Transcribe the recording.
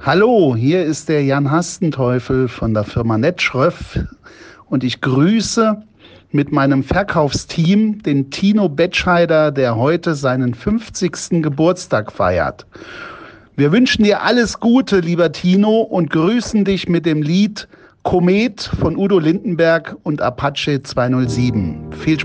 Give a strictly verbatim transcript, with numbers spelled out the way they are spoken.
Hallo, hier ist der Jan Hastenteufel von der Firma Netschröff und ich grüße mit meinem Verkaufsteam den Tino Betscheider, der heute seinen fünfzigsten Geburtstag feiert. Wir wünschen dir alles Gute, lieber Tino, und grüßen dich mit dem Lied Komet von Udo Lindenberg und Apache zweihundertsieben. Viel Spaß.